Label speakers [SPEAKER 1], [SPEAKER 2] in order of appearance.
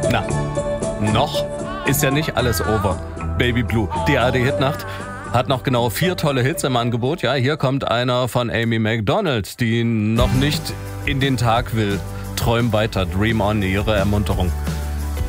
[SPEAKER 1] Na, noch ist ja nicht alles over. Baby Blue, die ARD-Hitnacht, hat noch genau 4 tolle Hits im Angebot. Ja, hier kommt einer von Amy Macdonald, die noch nicht in den Tag will. Träum weiter, dream on, ihre Ermunterung.